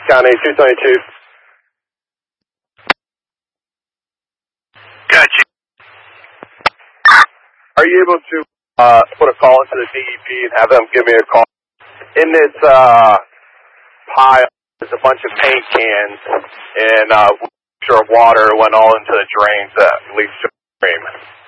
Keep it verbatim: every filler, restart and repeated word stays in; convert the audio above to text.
County, two twenty-two. Gotcha. Are you able to uh, put a call into the D E P and have them give me a call? In this uh, pile, there's a bunch of paint cans, and uh, sure water went all into the drains that leads to the stream.